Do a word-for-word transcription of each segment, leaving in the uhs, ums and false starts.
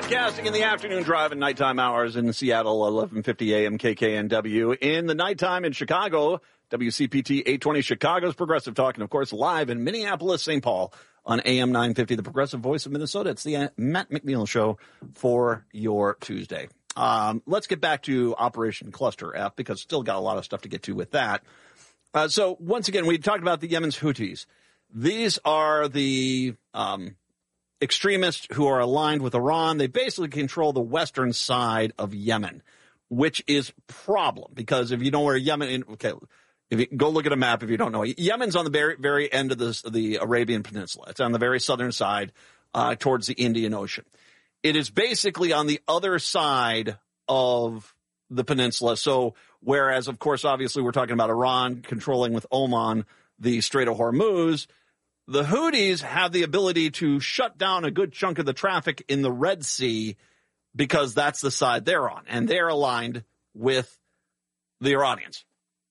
Broadcasting in the afternoon drive and nighttime hours in Seattle, eleven fifty a.m. K K N W. In the nighttime in Chicago, W C P T eight twenty Chicago's Progressive Talk. And, of course, live in Minneapolis, Saint Paul on A M nine fifty, the Progressive Voice of Minnesota. It's the Matt McNeil Show for your Tuesday. Um, let's get back to Operation Cluster F because still got a lot of stuff to get to with that. Uh, so, once again, we talked about the Yemen's Houthis. These are the um, extremists who are aligned with Iran. They basically control the western side of Yemen, which is a problem because if you know where Yemen, okay, if you go look at a map, if you don't know, Yemen's on the very, very end of the, the Arabian Peninsula. It's on the very southern side uh, towards the Indian Ocean. It is basically on the other side of the peninsula. So whereas, of course, obviously we're talking about Iran controlling with Oman the Strait of Hormuz, the Houthis have the ability to shut down a good chunk of the traffic in the Red Sea because that's the side they're on, and they're aligned with the Iranians.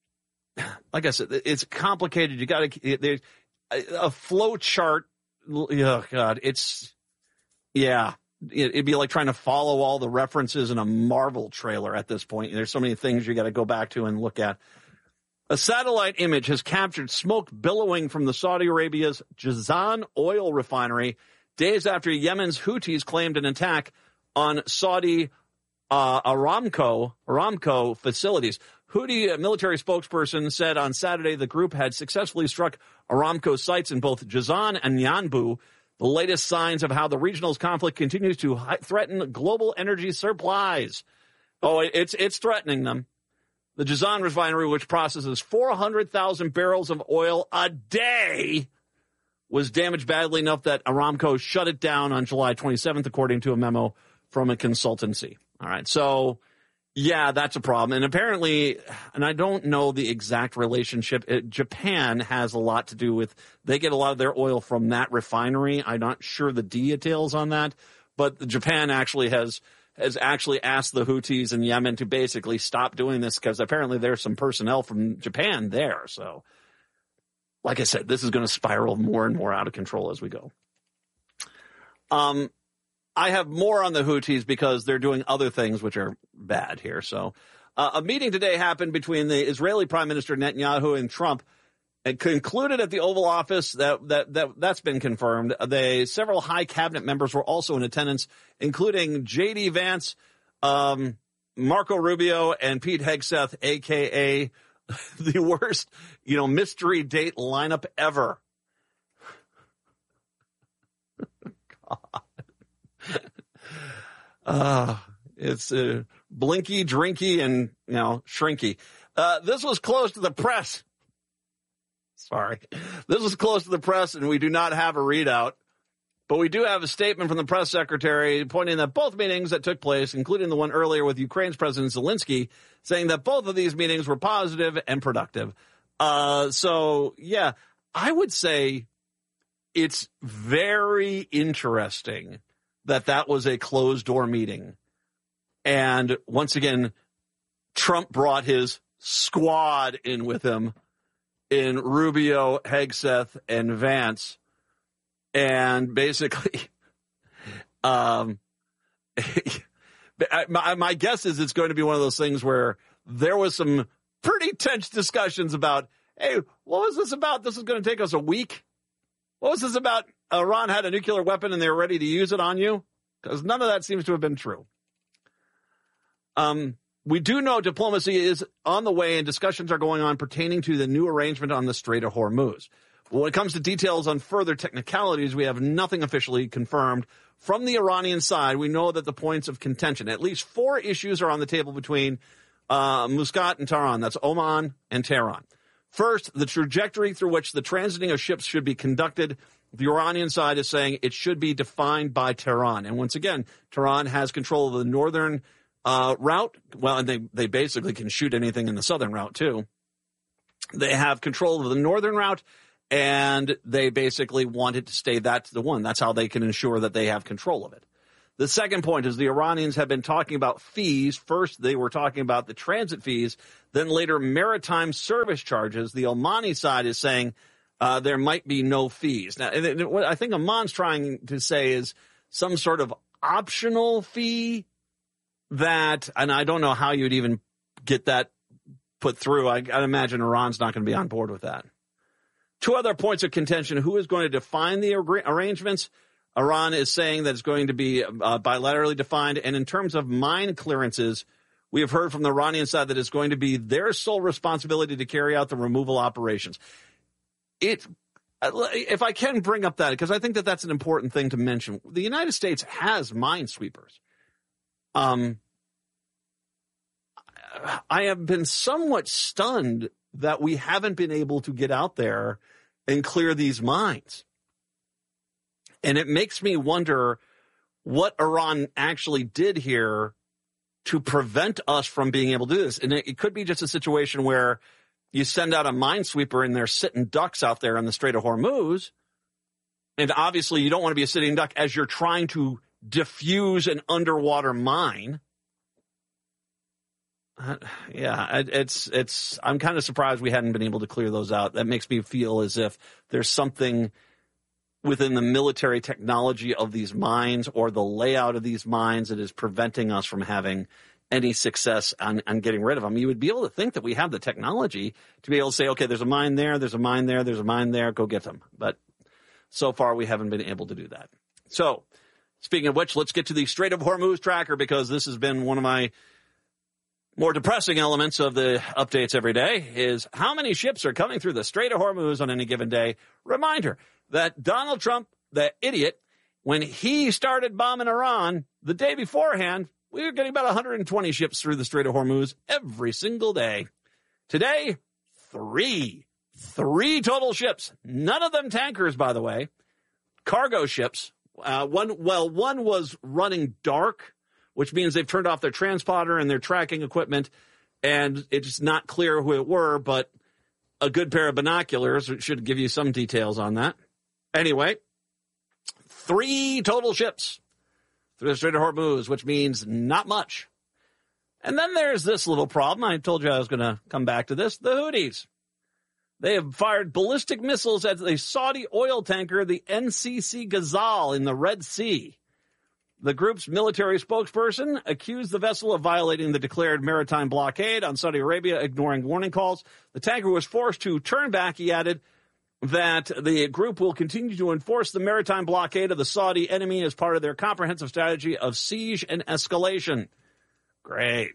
Like I said, it's complicated. You got to there's a flow chart. Oh God, it's yeah. It'd be like trying to follow all the references in a Marvel trailer at this point. There's so many things you got to go back to and look at. A satellite image has captured smoke billowing from the Saudi Arabia's Jazan oil refinery days after Yemen's Houthis claimed an attack on Saudi uh, Aramco, Aramco facilities. Houthi military spokesperson said on Saturday the group had successfully struck Aramco sites in both Jazan and Yanbu, the latest signs of how the regional's conflict continues to threaten global energy supplies. Oh, it's it's threatening them. The Jazan refinery, which processes four hundred thousand barrels of oil a day, was damaged badly enough that Aramco shut it down on July twenty-seventh, according to a memo from a consultancy. All right, so, yeah, that's a problem. And apparently, and I don't know the exact relationship, it, Japan has a lot to do with, they get a lot of their oil from that refinery. I'm not sure the details on that, but Japan actually has has actually asked the Houthis in Yemen to basically stop doing this because apparently there's some personnel from Japan there. So, like I said, this is going to spiral more and more out of control as we go. Um, I have more on the Houthis because they're doing other things which are bad here. So, uh, a meeting today happened between the Israeli Prime Minister Netanyahu and Trump. It concluded at the Oval Office that, that, that, that's been confirmed. They, several high cabinet members were also in attendance, including J D Vance, um, Marco Rubio, and Pete Hegseth, a k a the worst, you know, mystery date lineup ever. God. Uh, it's, uh, blinky, drinky, and, you know, shrinky. Uh, this was close to the press. Sorry. This is close to the press, and we do not have a readout. But we do have a statement from the press secretary pointing that both meetings that took place, including the one earlier with Ukraine's President Zelensky, saying that both of these meetings were positive and productive. Uh, so, yeah, I would say it's very interesting that that was a closed-door meeting. And once again, Trump brought his squad in with him, in Rubio, Hegseth, and Vance. And basically, um, my, my guess is it's going to be one of those things where there was some pretty tense discussions about, hey, what was this about? This is going to take us a week. What was this about? Iran had a nuclear weapon and they were ready to use it on you? Because none of that seems to have been true. Um, We do know diplomacy is on the way and discussions are going on pertaining to the new arrangement on the Strait of Hormuz. When it comes to details on further technicalities, we have nothing officially confirmed. From the Iranian side, we know that the points of contention, at least four issues are on the table between uh, Muscat and Tehran. That's Oman and Tehran. First, the trajectory through which the transiting of ships should be conducted. The Iranian side is saying it should be defined by Tehran. And once again, Tehran has control of the northern Uh, route. Well, and they, they basically can shoot anything in the southern route too. They have control of the northern route and they basically want it to stay that's the one. That's how they can ensure that they have control of it. The second point is the Iranians have been talking about fees. First, they were talking about the transit fees, then later maritime service charges. The Omani side is saying, uh, there might be no fees. Now, what I think Oman's trying to say is some sort of optional fee that, and I don't know how you'd even get that put through. I, I imagine Iran's not going to be on board with that. Two other points of contention. Who is going to define the ar- arrangements? Iran is saying that it's going to be uh, bilaterally defined. And in terms of mine clearances, we have heard from the Iranian side that it's going to be their sole responsibility to carry out the removal operations. It, if I can bring up that, because I think that that's an important thing to mention. The United States has minesweepers. Um, I have been somewhat stunned that we haven't been able to get out there and clear these mines. And it makes me wonder what Iran actually did here to prevent us from being able to do this. And it, it could be just a situation where you send out a minesweeper and they're sitting ducks out there on the Strait of Hormuz. And obviously you don't want to be a sitting duck as you're trying to diffuse an underwater mine. Uh, yeah, it, it's, it's, I'm kind of surprised we hadn't been able to clear those out. That makes me feel as if there's something within the military technology of these mines or the layout of these mines that is preventing us from having any success on, on getting rid of them. You would be able to think that we have the technology to be able to say, okay, there's a mine there, there's a mine there, there's a mine there, go get them. But so far we haven't been able to do that. So speaking of which, let's get to the Strait of Hormuz tracker, because this has been one of my more depressing elements of the updates every day is how many ships are coming through the Strait of Hormuz on any given day. Reminder that Donald Trump, the idiot, when he started bombing Iran the day beforehand, we were getting about one hundred twenty ships through the Strait of Hormuz every single day. Today, three. Three total ships. None of them tankers, by the way. Cargo ships. Uh, one, well, one was running dark, which means they've turned off their transponder and their tracking equipment, and it's not clear who it were, but a good pair of binoculars should give you some details on that. Anyway, three total ships through the Strait of Hormuz, which means not much. And then there's this little problem. I told you I was going to come back to this. The Houthis. They have fired ballistic missiles at the Saudi oil tanker, the N C C Ghazal, in the Red Sea. The group's military spokesperson accused the vessel of violating the declared maritime blockade on Saudi Arabia, ignoring warning calls. The tanker was forced to turn back. He added that the group will continue to enforce the maritime blockade of the Saudi enemy as part of their comprehensive strategy of siege and escalation. Great.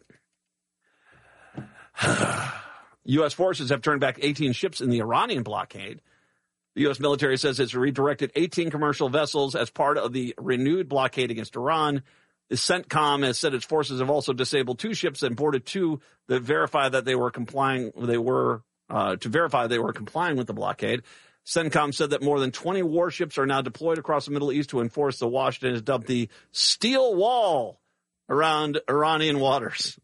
U S forces have turned back eighteen ships in the Iranian blockade. The U S military says it's redirected eighteen commercial vessels as part of the renewed blockade against Iran. The CENTCOM has said its forces have also disabled two ships and boarded two that verify that they were complying. They were uh, to verify they were complying with the blockade. CENTCOM said that more than twenty warships are now deployed across the Middle East to enforce the Washington has dubbed the steel wall around Iranian waters.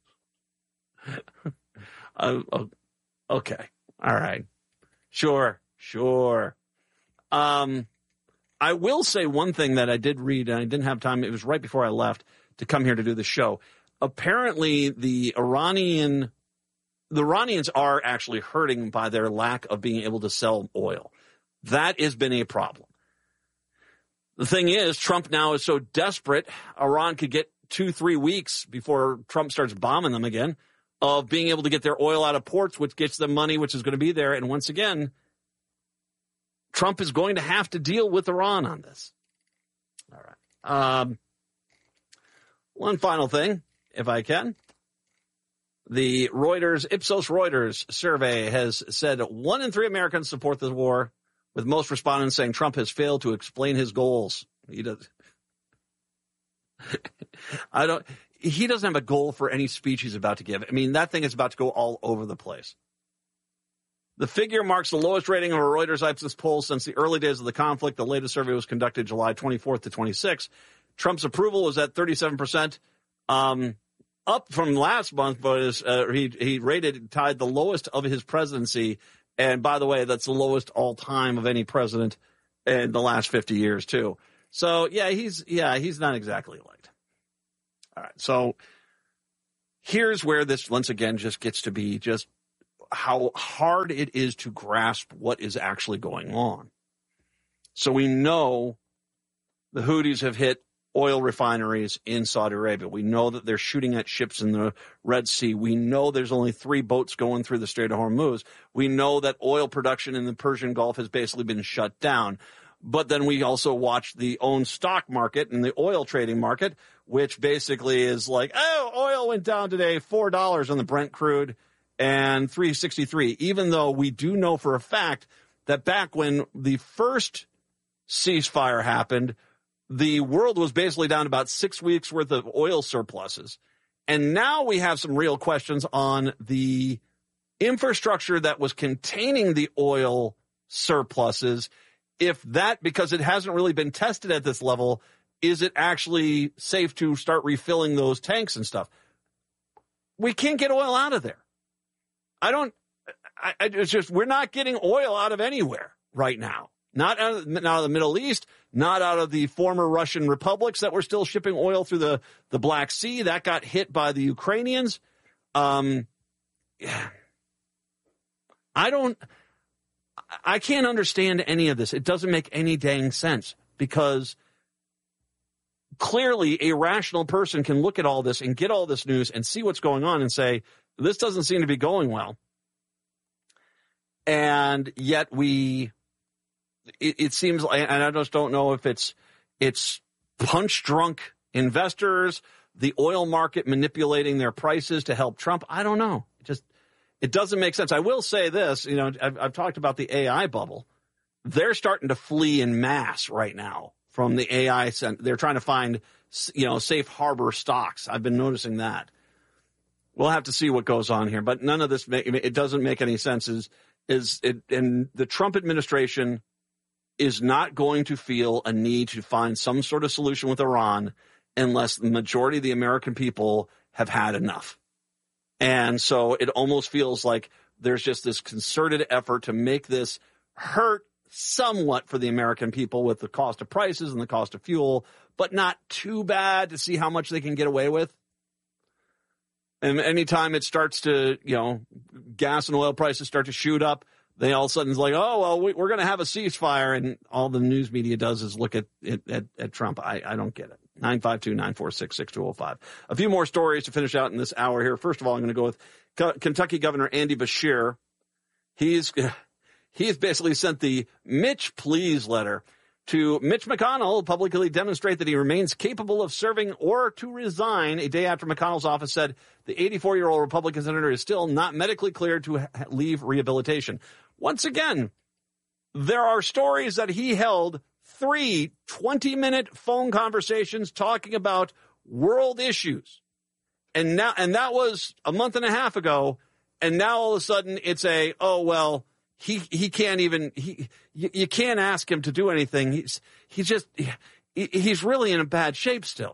uh, okay, all right, sure, sure. Um, I will say one thing that I did read, and I didn't have time. It was right before I left to come here to do the show. Apparently, the Iranian, the Iranians are actually hurting by their lack of being able to sell oil. That has been a problem. The thing is, Trump now is so desperate, Iran could get two, three weeks before Trump starts bombing them again of being able to get their oil out of ports, which gets them money, which is going to be there. And once again, Trump is going to have to deal with Iran on this. All right. Um, one final thing, if I can. The Reuters, Ipsos Reuters survey has said one in three Americans support the war, with most respondents saying Trump has failed to explain his goals. He does. I don't. He doesn't have a goal for any speech he's about to give. I mean, that thing is about to go all over the place. The figure marks the lowest rating of a Reuters Ipsos poll since the early days of the conflict. The latest survey was conducted July twenty-fourth to twenty-sixth. Trump's approval was at thirty-seven percent, um, up from last month, but is, uh, he, he rated, tied the lowest of his presidency. And by the way, that's the lowest all time of any president in the last fifty years too. So yeah, he's, yeah, he's not exactly liked. All right. So here's where this once again just gets to be just how hard it is to grasp what is actually going on. So we know the Houthis have hit oil refineries in Saudi Arabia. We know that they're shooting at ships in the Red Sea. We know there's only three boats going through the Strait of Hormuz. We know that oil production in the Persian Gulf has basically been shut down. But then we also watch the own stock market and the oil trading market, which basically is like, oh, oil went down today, four dollars on the Brent crude and three sixty-three, even though we do know for a fact that back when the first ceasefire happened, the world was basically down about six weeks worth of oil surpluses. And now we have some real questions on the infrastructure that was containing the oil surpluses. If that, because it hasn't really been tested at this level, is it actually safe to start refilling those tanks and stuff? We can't get oil out of there. I don't, I, I, it's just, we're not getting oil out of anywhere right now. Not out of, not out of the Middle East, not out of the former Russian republics that were still shipping oil through the, the Black Sea. That got hit by the Ukrainians. Um, yeah. I don't, I can't understand any of this. It doesn't make any dang sense because clearly a rational person can look at all this and get all this news and see what's going on and say, this doesn't seem to be going well. And yet we... It, it seems like, and I just don't know if it's it's punch-drunk investors, the oil market manipulating their prices to help Trump. I don't know. It just it doesn't make sense. I will say this. You know, I've, I've talked about the A I bubble. They're starting to flee in mass right now from the A I. They're trying to find, you know, safe harbor stocks. I've been noticing that. We'll have to see what goes on here, but none of this it doesn't make any sense. Is is it? And the Trump administration is not going to feel a need to find some sort of solution with Iran unless the majority of the American people have had enough. And so it almost feels like there's just this concerted effort to make this hurt somewhat for the American people with the cost of prices and the cost of fuel, but not too bad to see how much they can get away with. And anytime it starts to, you know, gas and oil prices start to shoot up, they all of a sudden is like, oh, well, we, we're going to have a ceasefire. And all the news media does is look at at, at, at Trump. I, I don't get it. nine five two, nine four six, six two zero five. A few more stories to finish out in this hour here. First of all, I'm going to go with K- Kentucky Governor Andy Beshear. He's, he's basically sent the Mitch Please letter to Mitch McConnell, publicly demonstrate that he remains capable of serving or to resign a day after McConnell's office said the eighty-four-year-old Republican senator is still not medically cleared to ha- leave rehabilitation. Once again, there are stories that he held three twenty-minute phone conversations talking about world issues. And now, and that was a month and a half ago. And now all of a sudden it's a, oh, well, he, he can't even, he, you, you can't ask him to do anything. He's, he's just, he, he's really in a bad shape still.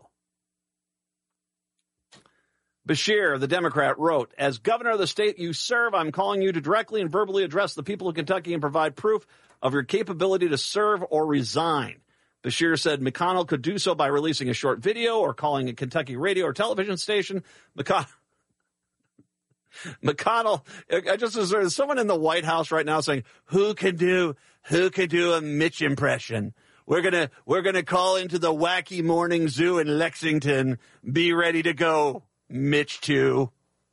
Beshear, the Democrat, wrote, as governor of the state you serve, I'm calling you to directly and verbally address the people of Kentucky and provide proof of your capability to serve or resign. Beshear said McConnell could do so by releasing a short video or calling a Kentucky radio or television station. McConnell, McConnell, I just there's someone in the White House right now saying, who can do, who can do a Mitch impression? We're gonna, we're gonna call into the Wacky Morning Zoo in Lexington. Be ready to go, Mitch too.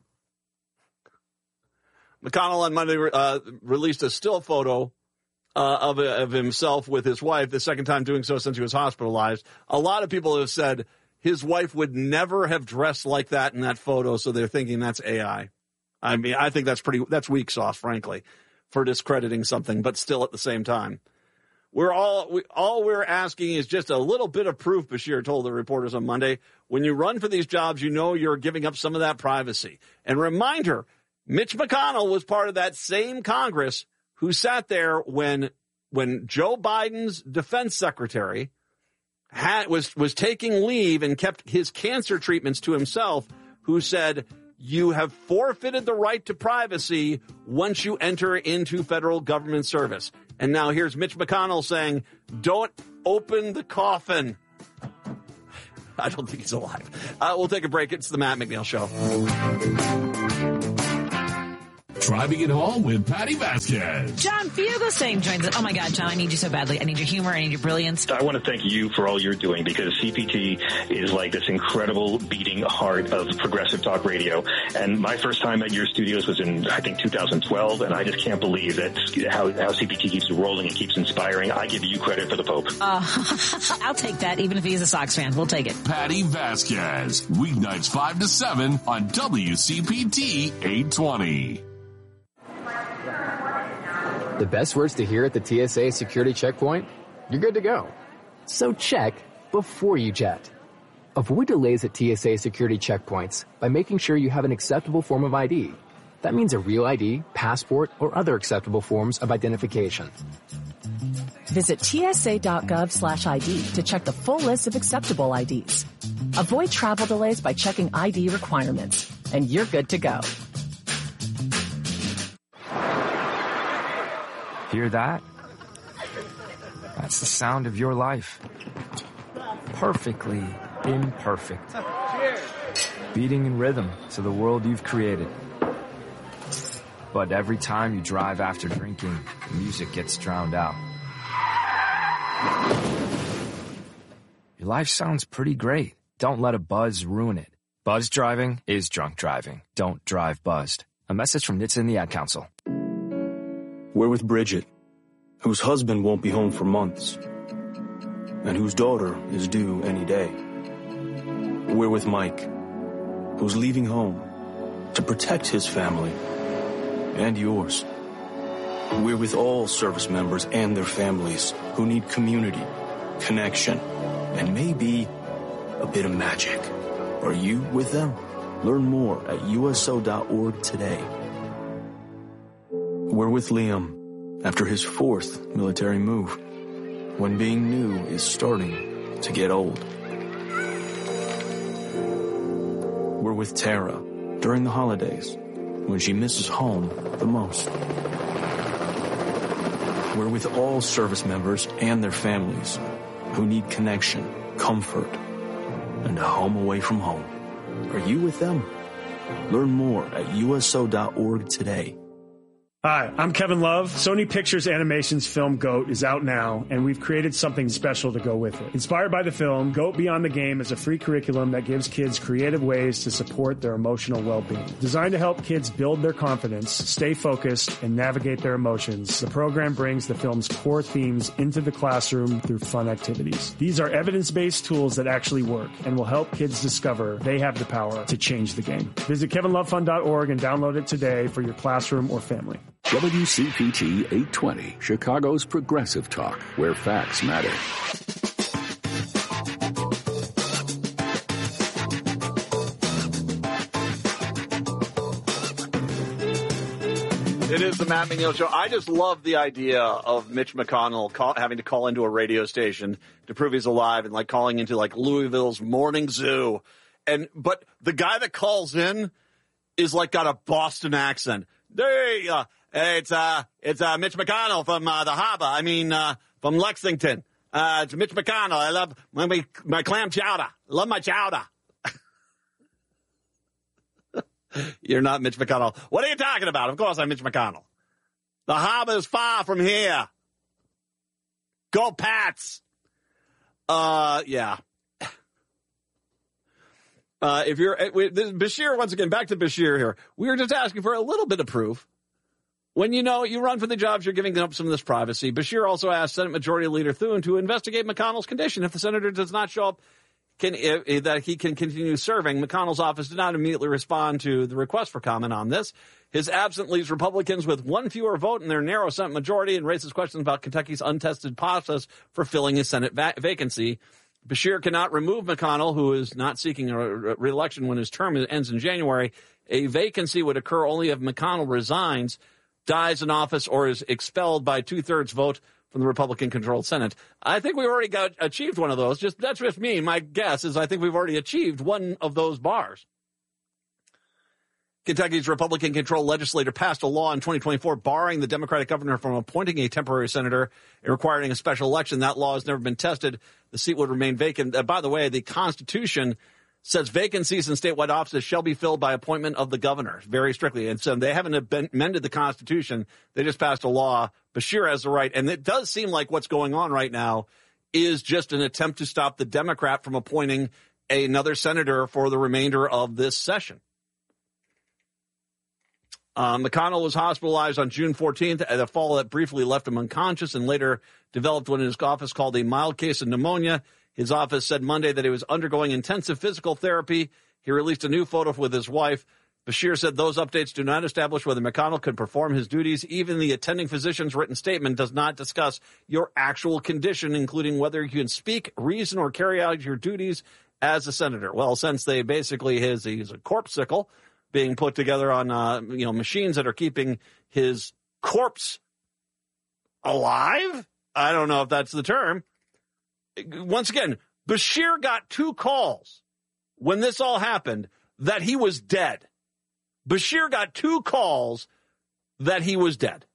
McConnell on Monday uh, released a still photo uh, of, of himself with his wife, the second time doing so since he was hospitalized. A lot of people have said his wife would never have dressed like that in that photo, so they're thinking that's A I. I mean, I think that's pretty, that's weak sauce, frankly, for discrediting something, but still at the same time. We're all, we, all we're asking is just a little bit of proof, Beshear told the reporters on Monday. When you run for these jobs, you know you're giving up some of that privacy. And reminder, Mitch McConnell was part of that same Congress who sat there when, when Joe Biden's defense secretary had, was, was taking leave and kept his cancer treatments to himself, who said, you have forfeited the right to privacy once you enter into federal government service. And now here's Mitch McConnell saying, don't open the coffin. I don't think he's alive. Uh, we'll take a break. It's the Matt McNeil Show. Driving It Home with Patty Vasquez. John Fiugo saying joins us. Oh my God, John, I need you so badly. I need your humor. I need your brilliance. I want to thank you for all you're doing, because C P T is like this incredible beating heart of progressive talk radio. And my first time at your studios was in, I think, two thousand twelve. And I just can't believe that how, how C P T keeps rolling and keeps inspiring. I give you credit for the Pope. Uh, I'll take that, even if he's a Sox fan. We'll take it. Patty Vasquez, weeknights five to seven on W C P T eight twenty. The best words to hear at the T S A security checkpoint? You're good to go. So check before you jet. Avoid delays at T S A security checkpoints by making sure you have an acceptable form of I D. That means a real I D, passport, or other acceptable forms of identification. Visit tsa.gov slash ID to check the full list of acceptable I Ds. Avoid travel delays by checking I D requirements, and you're good to go. Hear that? That's the sound of your life. Perfectly imperfect. Beating in rhythm to the world you've created. But every time you drive after drinking, the music gets drowned out. Your life sounds pretty great. Don't let a buzz ruin it. Buzz driving is drunk driving. Don't drive buzzed. A message from N H T S A and the Ad Council. We're with Bridget, whose husband won't be home for months, and whose daughter is due any day. We're with Mike, who's leaving home to protect his family and yours. We're with all service members and their families who need community, connection, and maybe a bit of magic. Are you with them? Learn more at U S O dot org today. We're with Liam after his fourth military move, when being new is starting to get old. We're with Tara during the holidays, when she misses home the most. We're with all service members and their families who need connection, comfort, and a home away from home. Are you with them? Learn more at U S O dot org today. Hi, I'm Kevin Love. Sony Pictures Animation's film GOAT is out now, and we've created something special to go with it. Inspired by the film, GOAT Beyond the Game is a free curriculum that gives kids creative ways to support their emotional well-being. Designed to help kids build their confidence, stay focused, and navigate their emotions, the program brings the film's core themes into the classroom through fun activities. These are evidence-based tools that actually work and will help kids discover they have the power to change the game. Visit kevin love fund dot org and download it today for your classroom or family. W C P T eight twenty, Chicago's progressive talk, where facts matter. It is the Matt McNeil Show. I just love the idea of Mitch McConnell call, having to call into a radio station to prove he's alive, and like calling into like Louisville's morning zoo. And but the guy that calls in is like got a Boston accent. Hey, uh, it's uh, it's uh, Mitch McConnell from uh, the harbor. I mean, uh, from Lexington. Uh, it's Mitch McConnell. I love my my clam chowder. Love my chowder. You're not Mitch McConnell. What are you talking about? Of course I'm Mitch McConnell. The harbor's far from here. Go Pats. Uh, yeah. Uh, if you're, we, this, Bashir, once again, back to Bashir here. We were just asking for a little bit of proof. When you know you run for the jobs, you're giving up some of this privacy. Bashir also asked Senate Majority Leader Thune to investigate McConnell's condition. If the senator does not show up, can if, that he can continue serving. McConnell's office did not immediately respond to the request for comment on this. His absence leaves Republicans with one fewer vote in their narrow Senate majority and raises questions about Kentucky's untested process for filling a Senate va- vacancy. Bashir cannot remove McConnell, who is not seeking a re-election when his term ends in January. A vacancy would occur only if McConnell resigns, dies in office, or is expelled by two-thirds vote from the Republican-controlled Senate. I think we've already got achieved one of those. Just that's just me. My guess is I think we've already achieved one of those bars. Kentucky's Republican-controlled legislature passed a law in twenty twenty-four barring the Democratic governor from appointing a temporary senator and requiring a special election. That law has never been tested. The seat would remain vacant. Uh, by the way, the Constitution says vacancies in statewide offices shall be filled by appointment of the governor, very strictly. And so they haven't amended the Constitution. They just passed a law. Beshear has the right. And it does seem like what's going on right now is just an attempt to stop the Democrat from appointing another senator for the remainder of this session. Uh, McConnell was hospitalized on June fourteenth at a fall that briefly left him unconscious and later developed what in his office called a mild case of pneumonia. His office said Monday that he was undergoing intensive physical therapy. He released a new photo with his wife. Beshear said those updates do not establish whether McConnell could perform his duties. Even the attending physician's written statement does not discuss your actual condition, including whether you can speak, reason, or carry out your duties as a senator. Well, since they basically his he's a corpsicle being put together on uh, you know machines that are keeping his corpse alive. I don't know if that's the term. Once again, Beshear got two calls when this all happened that he was dead. Beshear got two calls that he was dead.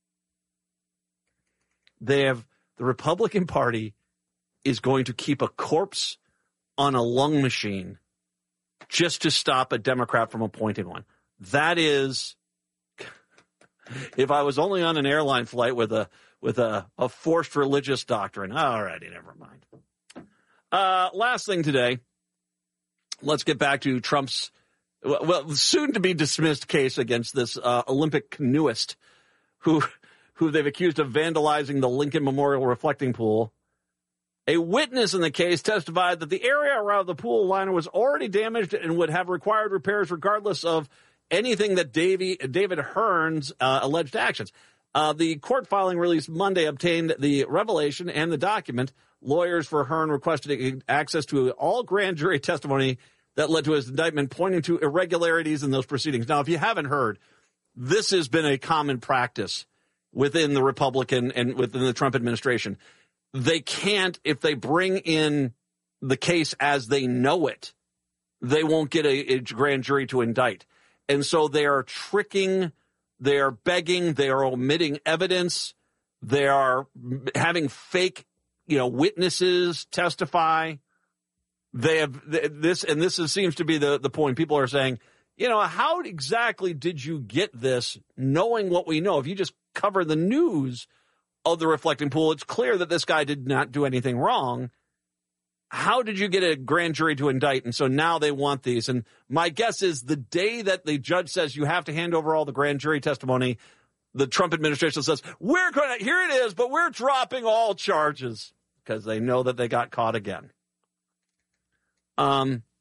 They have the Republican Party is going to keep a corpse on a lung machine just to stop a Democrat from appointing one. That is, if I was only on an airline flight with a with a, a forced religious doctrine. All righty, never mind. Uh, last thing today, let's get back to Trump's, well, soon-to-be dismissed case against this uh, Olympic canoeist who, who they've accused of vandalizing the Lincoln Memorial reflecting pool. A witness in the case testified that the area around the pool liner was already damaged and would have required repairs regardless of anything that Davy, David Hearn's uh, alleged actions. Uh, the court filing released Monday obtained the revelation and the document. Lawyers for Hearn requested access to all grand jury testimony that led to his indictment, pointing to irregularities in those proceedings. Now, if you haven't heard, this has been a common practice within the Republican and within the Trump administration. They can't, if they bring in the case as they know it, they won't get a, a grand jury to indict. And so they are tricking, they are begging, they are omitting evidence, they are having fake, you know, witnesses testify. They have this, and this is, seems to be the, the point. People are saying, you know, how exactly did you get this knowing what we know? If you just cover the news of the reflecting pool, it's clear that this guy did not do anything wrong. How did you get a grand jury to indict? And so now they want these. And my guess is the day that the judge says you have to hand over all the grand jury testimony, the Trump administration says, we're going to, here it is, but we're dropping all charges because they know that they got caught again. Um,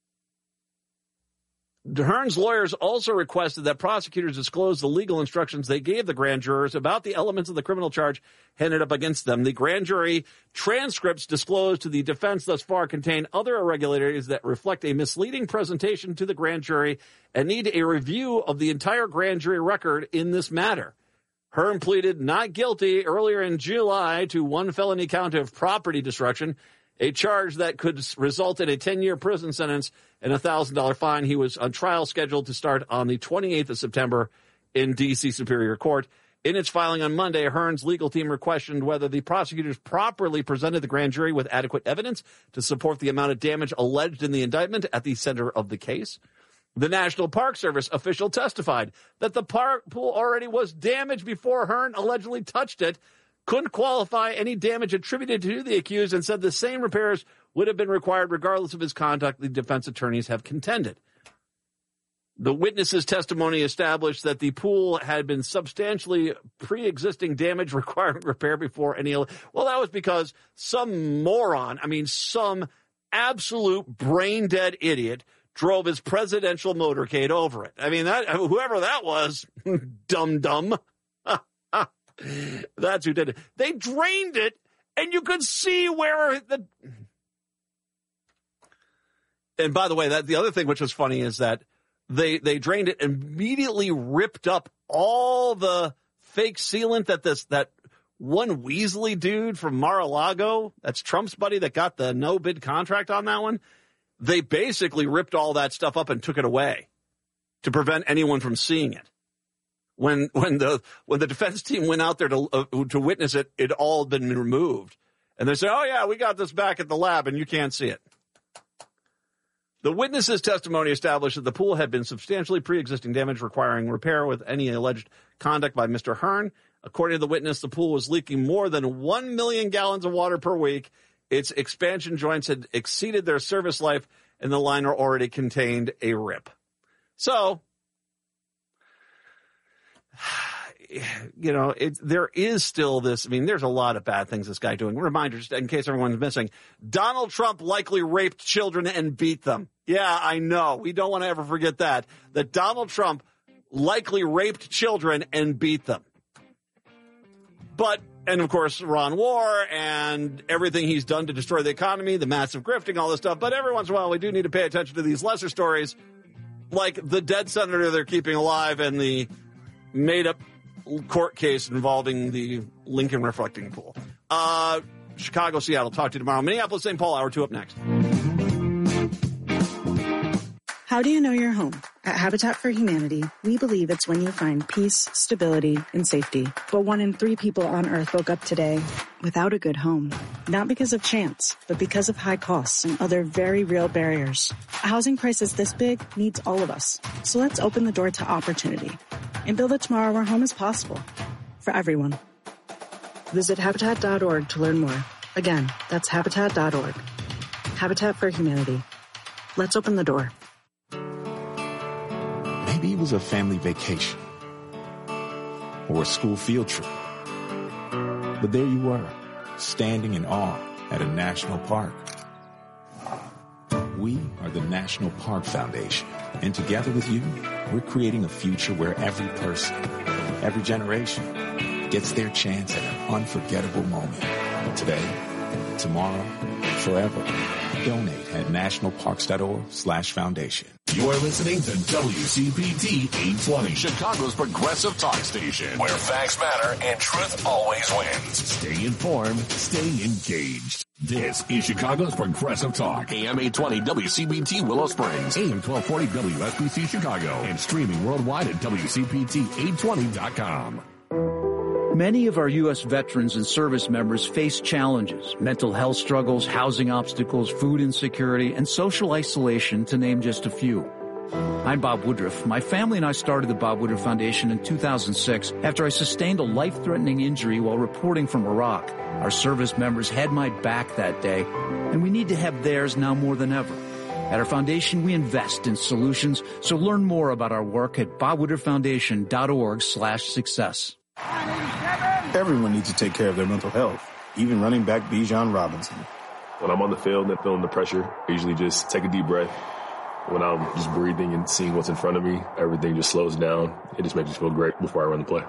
Hearn's lawyers also requested that prosecutors disclose the legal instructions they gave the grand jurors about the elements of the criminal charge handed up against them. The grand jury transcripts disclosed to the defense thus far contain other irregularities that reflect a misleading presentation to the grand jury and need a review of the entire grand jury record in this matter. Hearn pleaded not guilty earlier in July to one felony count of property destruction, a charge that could result in a ten-year prison sentence and a one thousand dollars fine. He was on trial scheduled to start on the twenty-eighth of September in D C Superior Court. In its filing on Monday, Hearn's legal team questioned whether the prosecutors properly presented the grand jury with adequate evidence to support the amount of damage alleged in the indictment at the center of the case. The National Park Service official testified that the park pool already was damaged before Hearn allegedly touched it, couldn't qualify any damage attributed to the accused, and said the same repairs would have been required regardless of his conduct, the defense attorneys have contended. The witness's testimony established that the pool had been substantially pre-existing damage requiring repair before any... Well, that was because some moron, I mean, some absolute brain-dead idiot drove his presidential motorcade over it. I mean, that whoever that was, dumb-dumb. That's who did it. They drained it, and you could see where the... And by the way, that the other thing which was funny is that they they drained it, immediately ripped up all the fake sealant that this that one Weasley dude from Mar-a-Lago, that's Trump's buddy that got the no-bid contract on that one. They basically ripped all that stuff up and took it away to prevent anyone from seeing it. When when the when the defense team went out there to uh, to witness it, it all had been removed. And they say, oh, yeah, we got this back at the lab, and you can't see it. The witness's testimony established that the pool had been substantially pre-existing damage requiring repair with any alleged conduct by Mister Hearn. According to the witness, the pool was leaking more than one million gallons of water per week. Its expansion joints had exceeded their service life, and the liner already contained a rip. So, you know, it, there is still this. I mean, there's a lot of bad things this guy doing. Reminder, just in case everyone's missing, Donald Trump likely raped children and beat them. Yeah, I know. We don't want to ever forget that. That Donald Trump likely raped children and beat them. But, and of course, Ron War and everything he's done to destroy the economy, the massive grifting, all this stuff. But every once in a while, we do need to pay attention to these lesser stories, like the dead senator they're keeping alive and the made-up court case involving the Lincoln reflecting pool. Uh, Chicago, Seattle. Talk to you tomorrow. Minneapolis, Saint Paul, hour two up next. How do you know you're home? At Habitat for Humanity, we believe it's when you find peace, stability, and safety. But one in three people on Earth woke up today without a good home. Not because of chance, but because of high costs and other very real barriers. A housing crisis this big needs all of us. So let's open the door to opportunity and build a tomorrow where home is possible for everyone. Visit Habitat dot org to learn more. Again, that's Habitat dot org. Habitat for Humanity. Let's open the door. Maybe it was a family vacation or a school field trip. But there you were, standing in awe at a national park. We are the National Park Foundation, and together with you, we're creating a future where every person, every generation, gets their chance at an unforgettable moment. Today, tomorrow, forever. Donate at nationalparks.org slash foundation. You're listening to W C P T eight twenty, Chicago's progressive talk station, where facts matter and truth always wins. Stay informed, stay engaged. This is Chicago's Progressive Talk. A M eight twenty W C P T Willow Springs, A M twelve forty W S B C Chicago, and streaming worldwide at W C P T eight twenty dot com. Many of our U S veterans and service members face challenges, mental health struggles, housing obstacles, food insecurity, and social isolation, to name just a few. I'm Bob Woodruff. My family and I started the Bob Woodruff Foundation in two thousand six after I sustained a life-threatening injury while reporting from Iraq. Our service members had my back that day, and we need to have theirs now more than ever. At our foundation, we invest in solutions, so learn more about our work at bob woodruff foundation dot org slash success. Everyone needs to take care of their mental health, even running back Bijan Robinson. When I'm on the field and feeling the pressure, I usually just take a deep breath. When I'm just breathing and seeing what's in front of me, everything just slows down. It just makes me feel great before I run the play.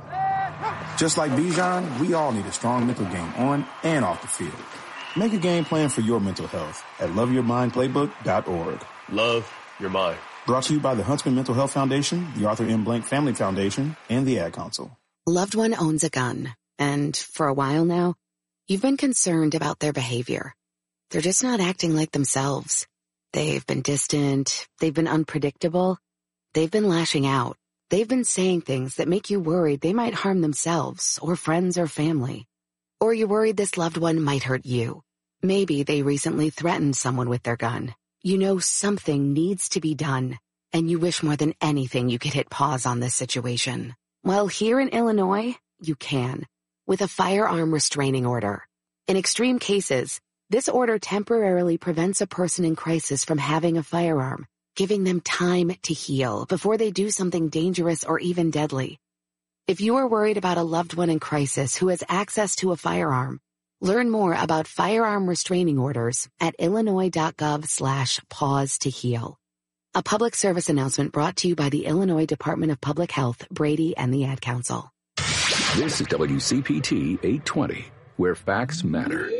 Just like Bijan, we all need a strong mental game on and off the field. Make a game plan for your mental health at love your mind playbook dot org. Love your mind. Brought to you by the Huntsman Mental Health Foundation, the Arthur M. Blank Family Foundation, and the Ad Council. Loved one owns a gun, and for a while now, you've been concerned about their behavior. They're just not acting like themselves. They've been distant, they've been unpredictable, they've been lashing out. They've been saying things that make you worried they might harm themselves or friends or family. Or you're worried this loved one might hurt you. Maybe they recently threatened someone with their gun. You know something needs to be done, and you wish more than anything you could hit pause on this situation. Well, here in Illinois, you can, with a firearm restraining order. In extreme cases, this order temporarily prevents a person in crisis from having a firearm, giving them time to heal before they do something dangerous or even deadly. If you are worried about a loved one in crisis who has access to a firearm, learn more about firearm restraining orders at illinois.gov slash pause to heal. A public service announcement brought to you by the Illinois Department of Public Health, Brady, and the Ad Council. This is W C P T eight twenty, where facts matter.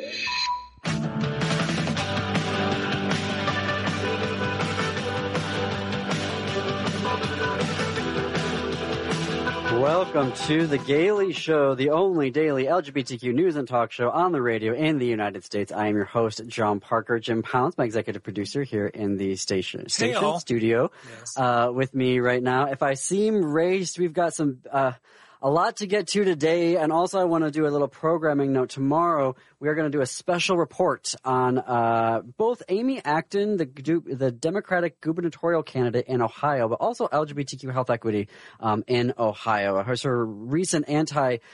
Welcome to The Gaily Show, the only daily L G B T Q news and talk show on the radio in the United States. I am your host, John Parker. Jim Pounds, my executive producer here in the station, station studio, yes. uh, with me right now. If I seem raised, we've got some uh, A lot to get to today, and also I want to do a little programming note. Tomorrow, we are going to do a special report on uh, both Amy Acton, the the Democratic gubernatorial candidate in Ohio, but also L G B T Q health equity um, in Ohio. Her sort of recent anti